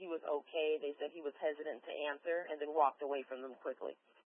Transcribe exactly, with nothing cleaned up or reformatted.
he was okay. They said he was hesitant to answer and then walked away from them quickly.